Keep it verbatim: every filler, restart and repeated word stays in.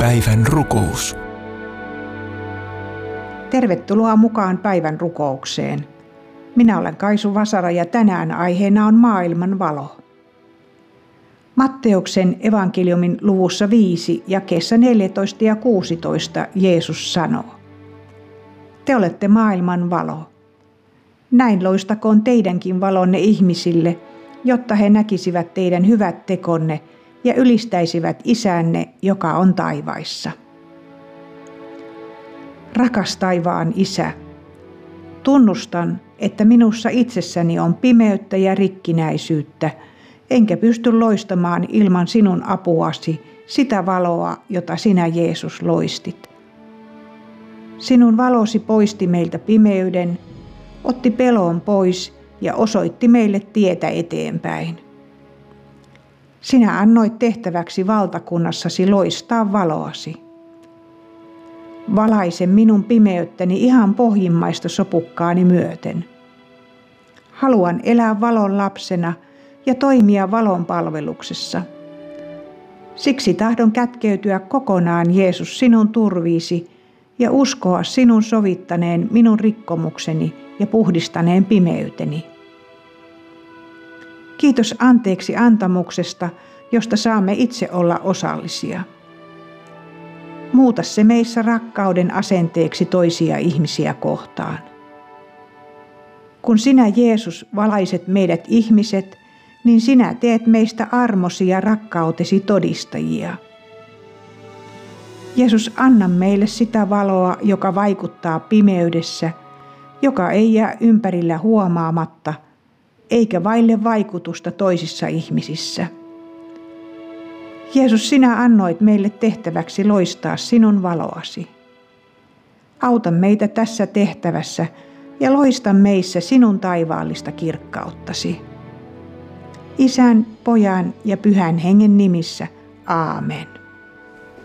Päivän rukous. Tervetuloa mukaan päivän rukoukseen. Minä olen Kaisu Vasara ja tänään aiheena on maailman valo. Matteuksen evankeliumin luvussa viisi jakeessa neljätoista ja kuusitoista Jeesus sanoo: Te olette maailman valo. Näin loistakoon teidänkin valonne ihmisille, jotta he näkisivät teidän hyvät tekonne ja ylistäisivät Isänne, joka on taivaissa. Rakas taivaan Isä, tunnustan, että minussa itsessäni on pimeyttä ja rikkinäisyyttä, enkä pysty loistamaan ilman sinun apuasi sitä valoa, jota sinä Jeesus loistit. Sinun valosi poisti meiltä pimeyden, otti pelon pois ja osoitti meille tietä eteenpäin. Sinä annoit tehtäväksi valtakunnassasi loistaa valoasi. Valaise minun pimeyttäni ihan pohjimmaista sopukkaani myöten. Haluan elää valon lapsena ja toimia valon palveluksessa. Siksi tahdon kätkeytyä kokonaan, Jeesus, sinun turviisi ja uskoa sinun sovittaneen minun rikkomukseni ja puhdistaneen pimeyteni. Kiitos anteeksi antamuksesta, josta saamme itse olla osallisia. Muuta se meissä rakkauden asenteeksi toisia ihmisiä kohtaan. Kun sinä, Jeesus, valaiset meidät ihmiset, niin sinä teet meistä armosi ja rakkautesi todistajia. Jeesus, anna meille sitä valoa, joka vaikuttaa pimeydessä, joka ei jää ympärillä huomaamatta, eikä vaille vaikutusta toisissa ihmisissä. Jeesus, sinä annoit meille tehtäväksi loistaa sinun valoasi. Auta meitä tässä tehtävässä ja loista meissä sinun taivaallista kirkkauttasi. Isän, Pojan ja Pyhän Hengen nimissä. Aamen.